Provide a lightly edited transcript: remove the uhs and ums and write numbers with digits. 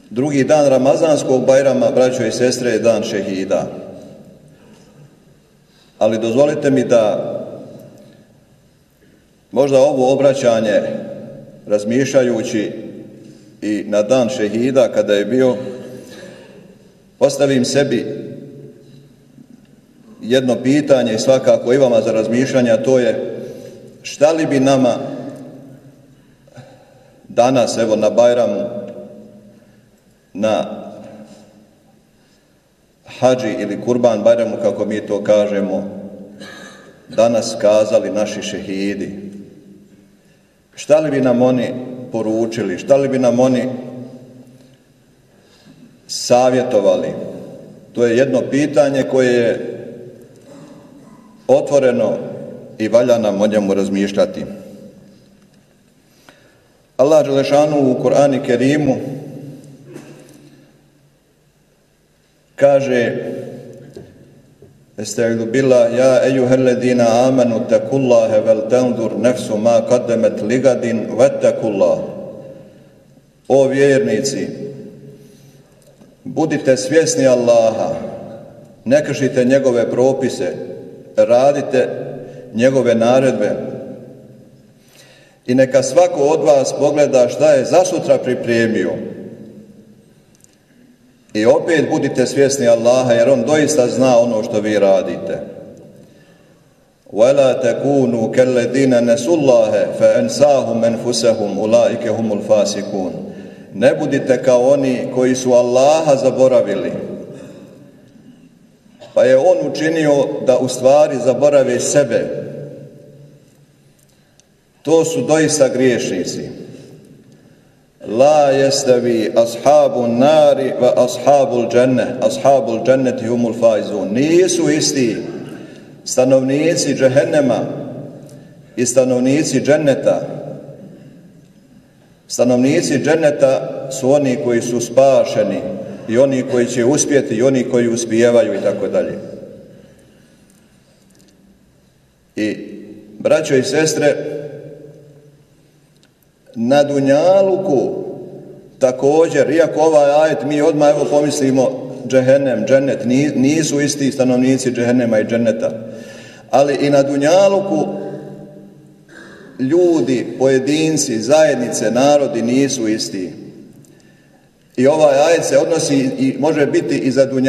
Drugi dan Ramazanskog Bajrama, braćo i sestre, je dan šehida. Ali dozvolite mi da možda ovo obraćanje, razmišljajući i na dan šehida kada je bio, postavim sebi jedno pitanje i svakako i vama za razmišljanje, a to je šta li bi nama danas, evo na Bajramu, na hadži ili kurban Bajramu, kako mi to kažemo, danas kazali naši šehidi. Šta li bi nam oni poručili, šta li bi nam oni savjetovali? To je jedno pitanje koje je otvoreno i valja nam o njemu razmišljati. Allah dželešanu u Kur'anu Kerimu kaže: Estaizu billah, ja ejuhellezina amanu takullaha vel tanzur nefsu ma qaddamat ligadin wattakullah. O vjernici, budite svjesni Allaha, ne kršite njegove propise, radite njegove naredbe i neka svako od vas pogleda šta je za sutra pripremio. I opet budite svjesni Allaha, jer on doista zna ono što vi radite. وَلَا تَكُونُوا كَالَّذِينَ نَسُوا اللَّهَ فَأَنْسَاهُمْ أَنْفُسَهُمْ أُولَٰئِكَ هُمُ الْفَاسِقُونَ. Ne budite kao oni koji su Allaha zaboravili, pa je on učinio da u stvari zaborave sebe. To su doista griješnici. La yastavi ashabun nari wa ashabul dženne. Ashabul dženneti humul faizun. Nisu isti stanovnici džehennema i stanovnici dženneta. Stanovnici dženneta su oni koji su spašeni i oni koji će uspjeti i oni koji uspijevaju i tako dalje. I braćo i sestre, na dunjaluku također, iako ovaj ajet mi odmah evo pomislimo džehennem, džennet, nisu isti stanovnici džehennema i dženneta, ali i na dunjaluku ljudi, pojedinci, zajednice, narodi nisu isti. I ovaj ajet se odnosi i može biti i za dunjaluku.